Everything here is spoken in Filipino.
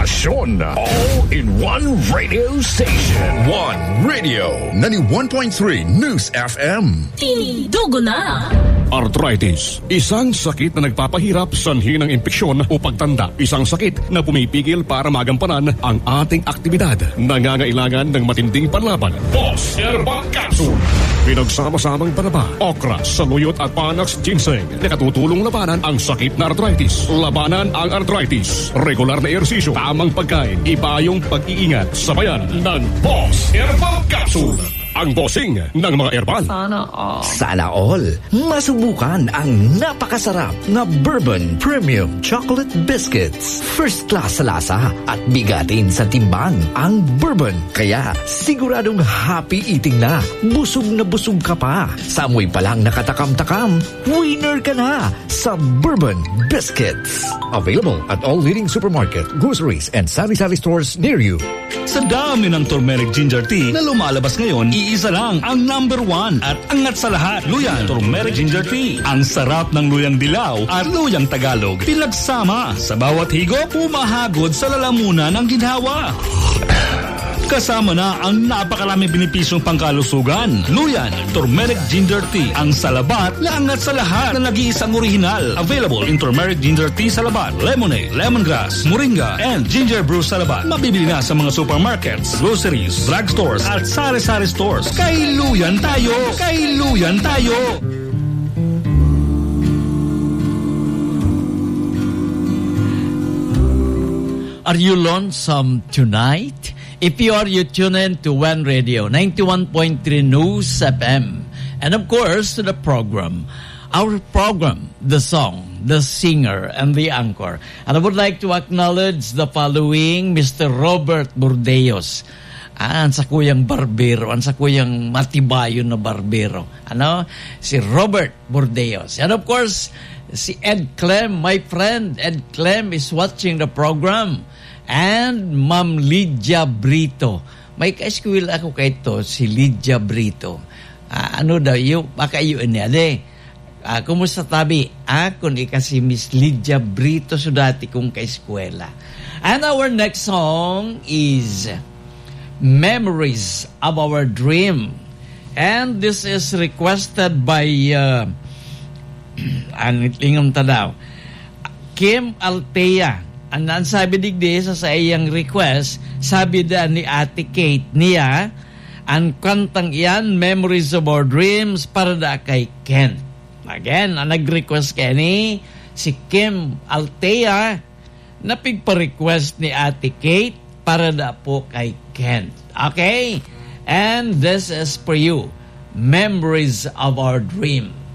impormasyon. All in one radio station. One Radio 91.3 News FM. Tinidugo na. Arthritis, isang sakit na nagpapahirap sanhi ng impeksyon o pagtanda. Isang sakit na pumipigil para magampanan ang ating aktibidad. Nangangailangan ng matinding panlaban. Boss Herbal Capsule. Pinagsama-samang panaba, okra, saluyot at panax ginseng. Nakatutulong labanan ang sakit na arthritis. Labanan ang arthritis. Regular na ehersisyo, tamang pagkain, iba yung pag-iingat. Sabayan ng Boss Herbal Capsule. Ang bossing ng mga herbal. Sana all. Masubukan ang napakasarap na Bourbon Premium Chocolate Biscuits. First class sa lasa at bigatin sa timbang ang Bourbon. Kaya siguradong happy eating na. Busog ka pa. Sa amoy pa lang nakatakam-takam, winner ka na sa Bourbon Biscuits. Available at all leading supermarket, groceries, and sari-sari stores near you. Sa dami ng turmeric ginger tea na lumalabas ngayon, iisa lang ang number 1 at angat sa lahat. Luyan Turmeric Ginger Tea. Ang sarap ng luyang dilaw at luyang Tagalog. Pinagsama sa bawat higop, pumahagod sa lalamunan ng ginhawa. Kasama na ang napakaraming benepisyong pangkalusugan. Luyan Turmeric Ginger Tea. Ang salabat na angat sa lahat na nag-iisang orihinal. Available in Turmeric Ginger Tea Salabat, Lemonade, Lemongrass, Moringa, and Ginger Brew Salabat. Mabibili na sa mga supermarkets, groceries, drugstores, at sari-sari stores. Kay Luyan tayo! Kay Luyan tayo! Are you lonesome tonight? If you are, you tune in to One Radio, 91.3 News FM. And of course, to the program. Our program, the song, the singer, and the anchor. And I would like to acknowledge the following, Mr. Robert Burdeos. Ang sa kuyang barbero, ang sa kuyang matibayo na barbero. Si Robert Burdeos. And of course, si Ed Clem, my friend. Ed Clem is watching the program. And Ma'am Lydia Brito. May ka-eskwil ako kay to, si Lydia Brito. Baka yun niya. Kumusta tabi? Kung si Miss Lydia Brito so dati kong ka-eskwela. And our next song is Memories of Our Dream. And this is requested by Kim Altea. Ang sabi digdi sa iyang request, sabi da ni Ate Kate niya, ang kantang iyan, Memories of Our Dreams, para da kay Ken. Again, ang nag-request kay ni si Kim Altea, na pigpa-request ni Ate Kate, para da po kay Ken. Okay? And this is for you, Memories of Our Dream.